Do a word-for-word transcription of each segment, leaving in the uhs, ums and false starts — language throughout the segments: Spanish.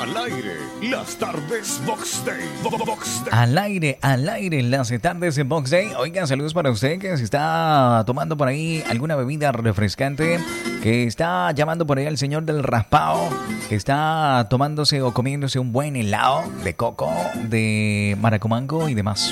Al aire, las tardes Box Day. Box Day. Al aire, al aire, las tardes de Box Day. Oigan, saludos para usted que se está tomando por ahí alguna bebida refrescante, que está llamando por ahí al señor del raspao, que está tomándose o comiéndose un buen helado de coco, de maracumango y demás.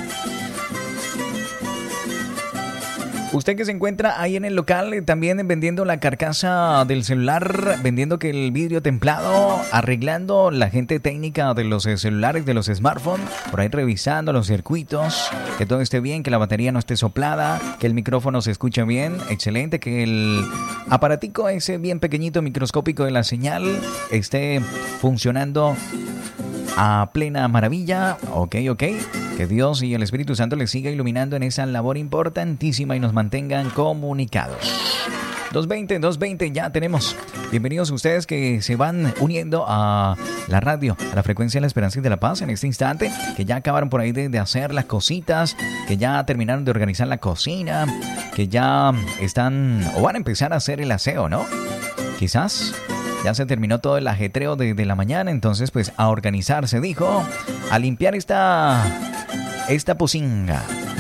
Usted que se encuentra ahí en el local, eh, también vendiendo la carcasa del celular, vendiendo que el vidrio templado, arreglando la gente técnica de los eh, celulares, de los smartphones, por ahí revisando los circuitos, que todo esté bien, que la batería no esté soplada, que el micrófono se escuche bien, excelente, que el aparatico ese bien pequeñito, microscópico de la señal, esté funcionando a plena maravilla. Ok, ok. Que Dios y el Espíritu Santo les siga iluminando en esa labor importantísima y nos mantengan comunicados. dos veinte, dos veinte, ya tenemos. Bienvenidos ustedes que se van uniendo a la radio, a la frecuencia de la esperanza y de la paz en este instante, que ya acabaron por ahí de, de hacer las cositas, que ya terminaron de organizar la cocina, que ya están o van a empezar a hacer el aseo, ¿no? Quizás ya se terminó todo el ajetreo de, de la mañana, entonces pues a organizarse, dijo, a limpiar esta, esta pocinga.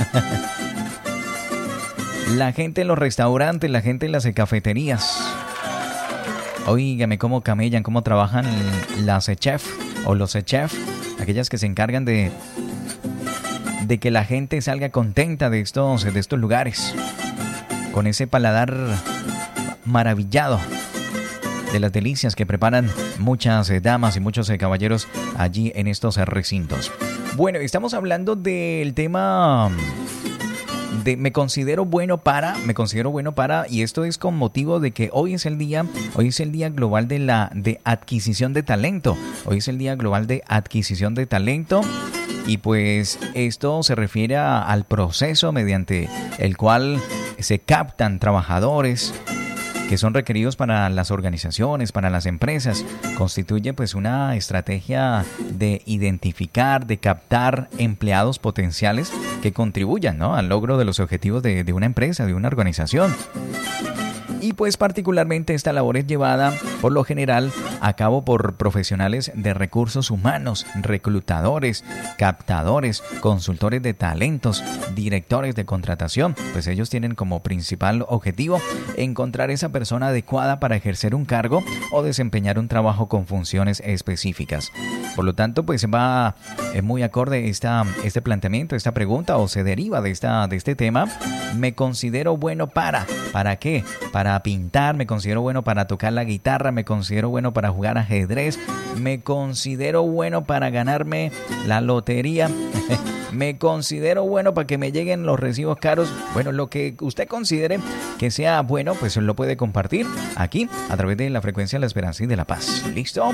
La gente en los restaurantes, la gente en las cafeterías. Óigame cómo camellan, cómo trabajan las chefs o los chefs, aquellas que se encargan de, de que la gente salga contenta de estos, de estos lugares, con ese paladar maravillado de las delicias que preparan muchas eh, damas y muchos eh, caballeros allí en estos eh, recintos. Bueno, estamos hablando del tema de me considero bueno para, me considero bueno para, y esto es con motivo de que hoy es el día, hoy es el día global de la de adquisición de talento. Hoy es el día global de adquisición de talento. Y pues esto se refiere a, al proceso mediante el cual se captan trabajadores que son requeridos para las organizaciones, para las empresas. Constituye pues una estrategia de identificar, de captar empleados potenciales que contribuyan, ¿no?, al logro de los objetivos de, de una empresa, de una organización. Y pues particularmente esta labor es llevada por lo general a cabo por profesionales de recursos humanos, reclutadores, captadores, consultores de talentos, directores de contratación. Pues ellos tienen como principal objetivo encontrar esa persona adecuada para ejercer un cargo o desempeñar un trabajo con funciones específicas. Por lo tanto, pues va eh, muy acorde esta, este planteamiento, esta pregunta, o se deriva de, esta, de este tema. Me considero bueno para, ¿para qué? Para pintar, me considero bueno para tocar la guitarra, me considero bueno para jugar ajedrez, me considero bueno para ganarme la lotería, me considero bueno para que me lleguen los recibos caros. Bueno, lo que usted considere que sea bueno, pues lo puede compartir aquí a través de la frecuencia de la esperanza y de la paz. ¿Listo?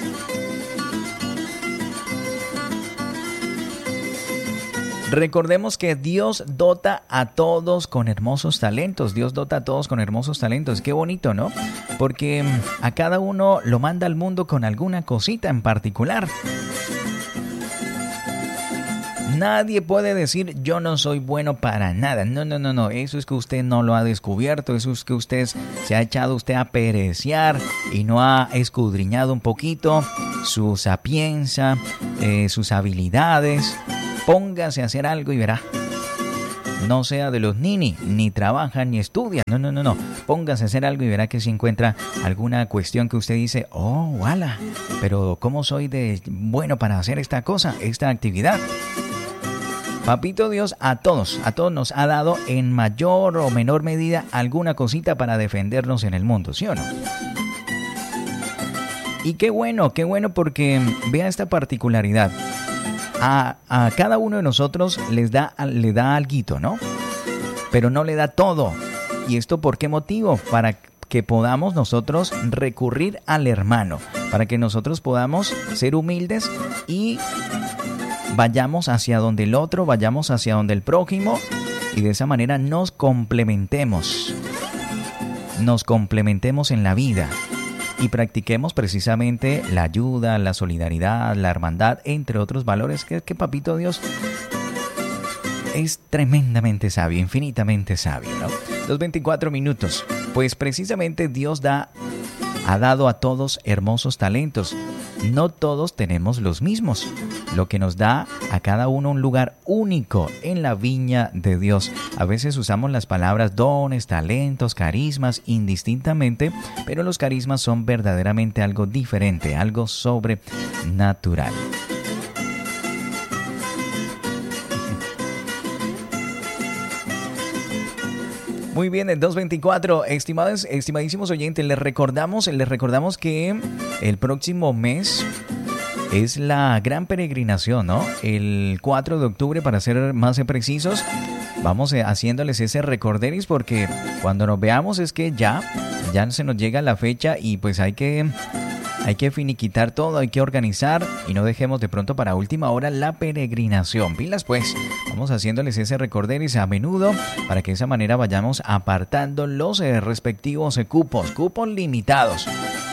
Recordemos que Dios dota a todos con hermosos talentos. Dios dota a todos con hermosos talentos. Qué bonito, ¿no? Porque a cada uno lo manda al mundo con alguna cosita en particular. Nadie puede decir yo no soy bueno para nada. No, no, no, no. Eso es que usted no lo ha descubierto. Eso es que usted se ha echado usted a pereciar y no ha escudriñado un poquito su sapiencia, eh, sus habilidades. Póngase a hacer algo y verá. No sea de los nini, ni trabaja ni estudia. No, no, no, no. Póngase a hacer algo y verá que si encuentra alguna cuestión que usted dice, oh, wala, pero ¿cómo soy de bueno para hacer esta cosa, esta actividad? Papito Dios a todos, a todos nos ha dado en mayor o menor medida alguna cosita para defendernos en el mundo, ¿sí o no? Y qué bueno, qué bueno, porque vea esta particularidad. A, a cada uno de nosotros les da, le da alguito, ¿no? Pero no le da todo. ¿Y esto por qué motivo? Para que podamos nosotros recurrir al hermano, para que nosotros podamos ser humildes y vayamos hacia donde el otro, vayamos hacia donde el prójimo, y de esa manera nos complementemos. Nos complementemos en la vida. Y practiquemos precisamente la ayuda, la solidaridad, la hermandad, entre otros valores que, que Papito Dios es tremendamente sabio, infinitamente sabio, ¿no? Los veinticuatro minutos. Pues precisamente Dios da, ha dado a todos hermosos talentos. no todos tenemos los mismos, lo que nos da a cada uno un lugar único en la viña de Dios. A veces usamos las palabras dones, talentos, carismas indistintamente, pero los carismas son verdaderamente algo diferente, algo sobrenatural. Muy bien, el dos veinticuatro, estimados, estimadísimos oyentes, les recordamos, les recordamos que el próximo mes es la gran peregrinación, ¿no? El cuatro de octubre, para ser más precisos, vamos haciéndoles ese recorderis porque cuando nos veamos es que ya, ya se nos llega la fecha y pues hay que... Hay que finiquitar todo, hay que organizar y no dejemos de pronto para última hora la peregrinación. Pilas pues, vamos haciéndoles ese recorderis a menudo para que de esa manera vayamos apartando los eh, respectivos eh, cupos, cupos limitados.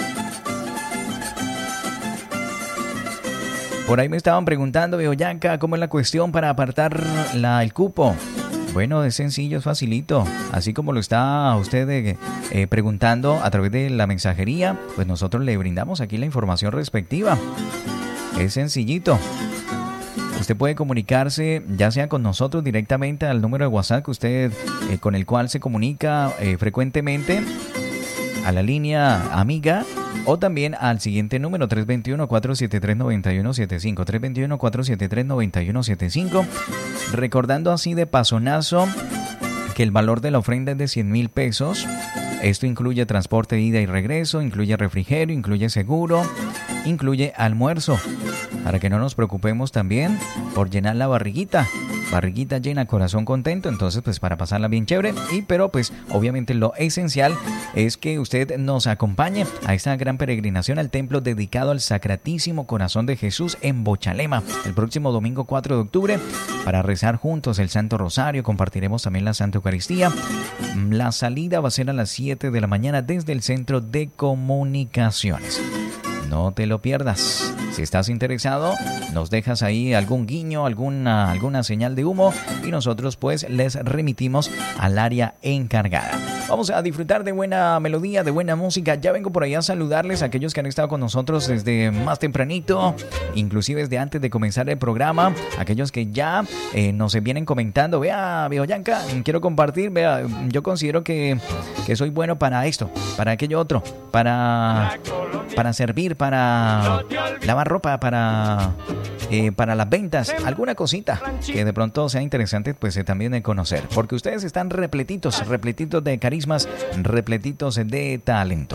Por ahí me estaban preguntando, Beoyanka, ¿cómo es la cuestión para apartar la, el cupo? Bueno, es sencillo, es facilito. Así como lo está usted eh, eh, preguntando a través de la mensajería, pues nosotros le brindamos aquí la información respectiva. Es sencillito. Usted puede comunicarse ya sea con nosotros directamente al número de WhatsApp que usted eh, con el cual se comunica eh, frecuentemente, a la línea amiga, o también al siguiente número tres dos uno, cuatro siete tres, nueve uno siete cinco, tres dos uno, cuatro siete tres, nueve uno siete cinco, recordando así de pasonazo que el valor de la ofrenda es de cien mil pesos. Esto incluye transporte, ida y regreso, incluye refrigerio, incluye seguro, incluye almuerzo, para que no nos preocupemos también por llenar la barriguita. Barriguita llena, corazón contento, entonces pues para pasarla bien chévere. Y pero pues obviamente lo esencial es que usted nos acompañe a esta gran peregrinación al templo dedicado al Sacratísimo Corazón de Jesús en Bochalema el próximo domingo cuatro de octubre para rezar juntos el Santo Rosario. Compartiremos también la Santa Eucaristía. La salida va a ser a las siete de la mañana desde el Centro de Comunicaciones. No te lo pierdas. Si estás interesado, nos dejas ahí algún guiño, alguna, alguna señal de humo y nosotros pues les remitimos al área encargada. Vamos a disfrutar de buena melodía, de buena música. Ya vengo por ahí a saludarles a aquellos que han estado con nosotros desde más tempranito, inclusive desde antes de comenzar el programa. Aquellos que ya eh, nos vienen comentando, vea, Beoyanka, quiero compartir, vea, yo considero que, que soy bueno para esto, para aquello otro, para, para servir, para lavar ropa, para, eh, para las ventas, alguna cosita que de pronto sea interesante pues eh, también de conocer, porque ustedes están repletitos, repletitos de carismas, repletitos de talento.